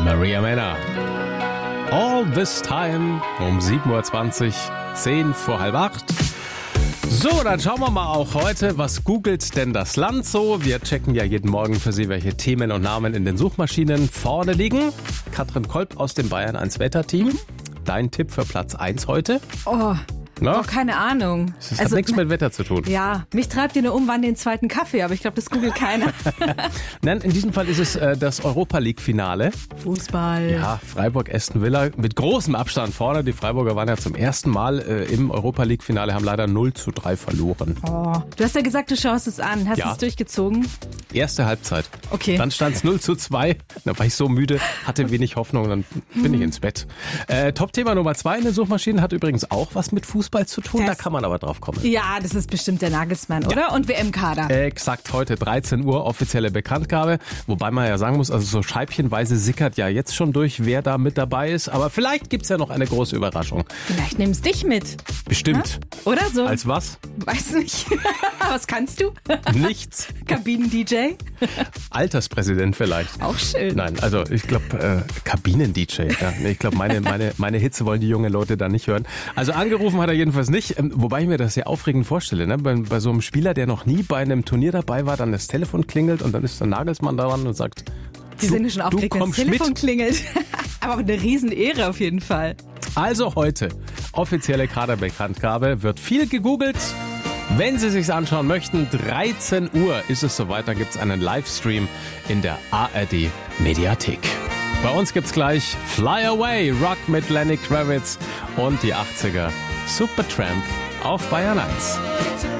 Maria Männer. All this time um 7.20 Uhr, 10 vor halb 8. So, dann schauen wir mal auch heute, was googelt denn das Land so? Wir checken ja jeden Morgen für Sie, welche Themen und Namen in den Suchmaschinen vorne liegen. Katrin Kolb aus dem Bayern 1 Wetterteam. Dein Tipp für Platz 1 heute? Keine Ahnung. Das hat nichts mit Wetter zu tun. Ja, mich treibt ihr nur um, wann den zweiten Kaffee, aber ich glaube, das googelt keiner. Nein, in diesem Fall ist es das Europa-League-Finale. Fußball. Ja, Freiburg-Aston Villa mit großem Abstand vorne. Die Freiburger waren ja zum ersten Mal im Europa-League-Finale, haben leider 0:3 verloren. Oh, du hast ja gesagt, du schaust es an. Hast du Ja. es durchgezogen? Erste Halbzeit. Okay. Dann stand es 0:2. Da war ich so müde, hatte wenig Hoffnung, dann bin ich ins Bett. Top-Thema Nummer 2 in den Suchmaschinen hat übrigens auch was mit Fußball zu tun. Da kann man aber drauf kommen. Ja, das ist bestimmt der Nagelsmann, oder? Und WM-Kader. Exakt, heute 13 Uhr offizielle Bekanntgabe. Wobei man ja sagen muss, also so scheibchenweise sickert ja jetzt schon durch, wer da mit dabei ist. Aber vielleicht gibt's ja noch eine große Überraschung. Vielleicht nimmst dich mit. Bestimmt. Oder so? Als was? Weiß nicht. Was kannst du? Nichts. Kabinen-DJ? Alterspräsident vielleicht. Auch schön. Nein, also ich glaube Kabinen-DJ. Ja. Ich glaube, meine Hitze wollen die jungen Leute da nicht hören. Also angerufen hat er jedenfalls nicht. Wobei ich mir das sehr aufregend vorstelle. Ne? Bei so einem Spieler, der noch nie bei einem Turnier dabei war, dann das Telefon klingelt und dann ist der Nagelsmann daran und sagt, Die sind ja schon aufgeregt, wenn das Telefon mit. klingelt. Aber eine Riesenehre auf jeden Fall. Also heute, offizielle Kaderbekanntgabe, wird viel gegoogelt. Wenn Sie sich's anschauen möchten, 13 Uhr ist es soweit, dann gibt's einen Livestream in der ARD Mediathek. Bei uns gibt's gleich Fly Away, Rock mit Lenny Kravitz und die 80er Supertramp auf Bayern 1.